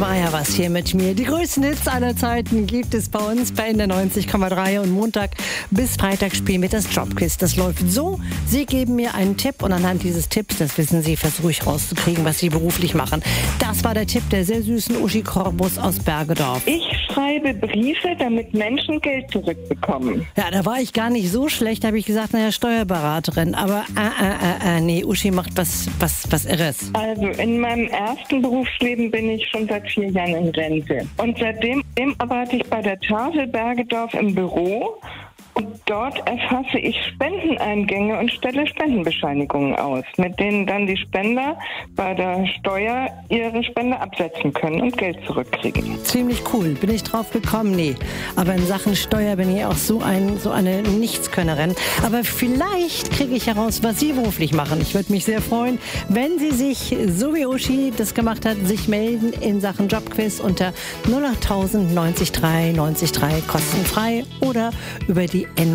war ja was hier mit mir. Die größten Hits aller Zeiten gibt es bei uns bei NDR 90,3 und Montag bis Freitag spielen wir das Jobquiz. Das läuft so, Sie geben mir einen Tipp und anhand dieses Tipps, das wissen Sie, versuche ich rauszukriegen, was Sie beruflich machen. Das war der Tipp der sehr süßen Uschi Korbus aus Bergedorf. Ich schreibe Briefe, damit Menschen Geld zurückbekommen. Ja, da war ich gar nicht so schlecht, habe ich gesagt, naja, Steuerberaterin. Aber nee, Uschi macht was Irres. Also in meinem ersten Berufsleben bin ich schon seit 4 Jahren in Rente. Und seitdem arbeite ich bei der Tafel Bergedorf im Büro. Und dort erfasse ich Spendeneingänge und stelle Spendenbescheinigungen aus, mit denen dann die Spender bei der Steuer ihre Spende absetzen können und Geld zurückkriegen. Ziemlich cool. Bin ich drauf gekommen? Nee. Aber in Sachen Steuer bin ich auch so eine Nichtskönnerin. Aber vielleicht kriege ich heraus, was Sie beruflich machen. Ich würde mich sehr freuen, wenn Sie sich, so wie Uschi das gemacht hat, sich melden in Sachen Jobquiz unter 08000 90 3 90 3 kostenfrei oder über die